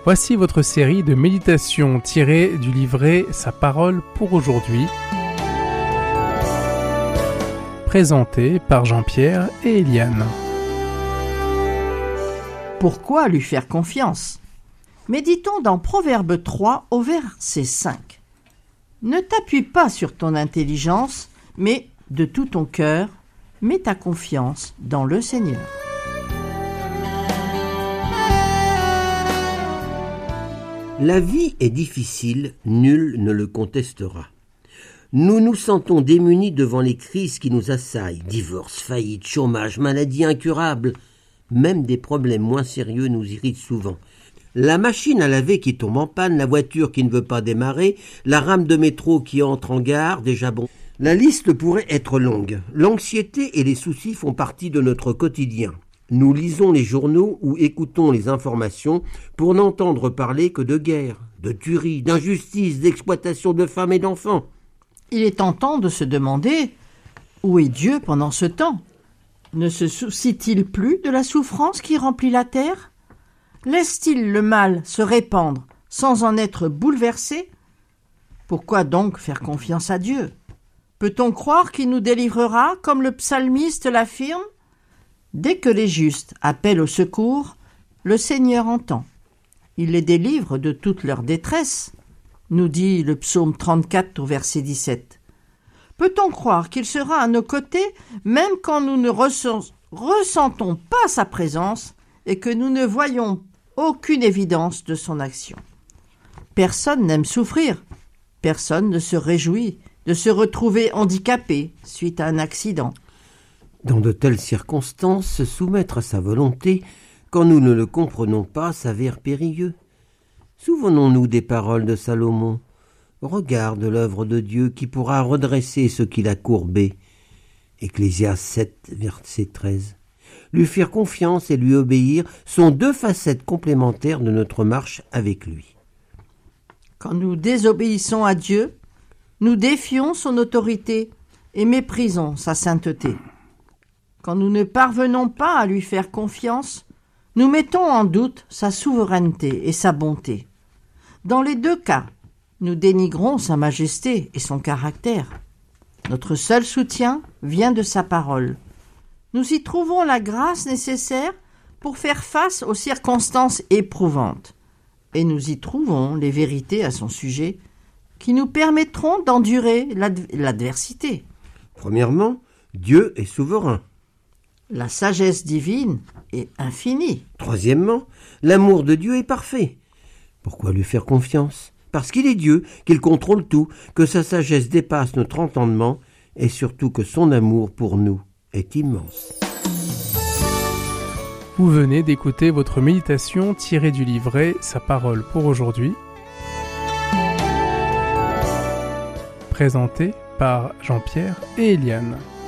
Voici votre série de méditations tirées du livret Sa parole pour aujourd'hui, présentée par Jean-Pierre et Eliane. Pourquoi lui faire confiance ? Méditons dans Proverbe 3 au verset 5. Ne t'appuie pas sur ton intelligence, mais de tout ton cœur, mets ta confiance dans le Seigneur. La vie est difficile, nul ne le contestera. Nous nous sentons démunis devant les crises qui nous assaillent, divorce, faillite, chômage, maladies incurables. Même des problèmes moins sérieux nous irritent souvent. La machine à laver qui tombe en panne, la voiture qui ne veut pas démarrer, la rame de métro qui entre en gare, déjà bon. La liste pourrait être longue. L'anxiété et les soucis font partie de notre quotidien. Nous lisons les journaux ou écoutons les informations pour n'entendre parler que de guerre, de tueries, d'injustice, d'exploitation de femmes et d'enfants. Il est tentant de se demander où est Dieu pendant ce temps ? Ne se soucie-t-il plus de la souffrance qui remplit la terre ? Laisse-t-il le mal se répandre sans en être bouleversé ? Pourquoi donc faire confiance à Dieu ? Peut-on croire qu'il nous délivrera comme le psalmiste l'affirme ? Dès que les justes appellent au secours, le Seigneur entend. Il les délivre de toute leur détresse, nous dit le psaume 34 au verset 17. Peut-on croire qu'il sera à nos côtés même quand nous ne ressentons pas sa présence et que nous ne voyons aucune évidence de son action ? Personne n'aime souffrir, personne ne se réjouit de se retrouver handicapé suite à un accident. Dans de telles circonstances, se soumettre à sa volonté, quand nous ne le comprenons pas, s'avère périlleux. Souvenons-nous des paroles de Salomon. Regarde l'œuvre de Dieu qui pourra redresser ce qu'il a courbé. Ecclésiaste 7, verset 13. Lui faire confiance et lui obéir sont deux facettes complémentaires de notre marche avec lui. Quand nous désobéissons à Dieu, nous défions son autorité et méprisons sa sainteté. Quand nous ne parvenons pas à lui faire confiance, nous mettons en doute sa souveraineté et sa bonté. Dans les deux cas, nous dénigrons sa majesté et son caractère. Notre seul soutien vient de sa parole. Nous y trouvons la grâce nécessaire pour faire face aux circonstances éprouvantes. Et nous y trouvons les vérités à son sujet qui nous permettront d'endurer l'adversité. Premièrement, Dieu est souverain. La sagesse divine est infinie. Troisièmement, l'amour de Dieu est parfait. Pourquoi lui faire confiance ? Parce qu'il est Dieu, qu'il contrôle tout, que sa sagesse dépasse notre entendement et surtout que son amour pour nous est immense. Vous venez d'écouter votre méditation tirée du livret Sa parole pour aujourd'hui, présentée par Jean-Pierre et Eliane.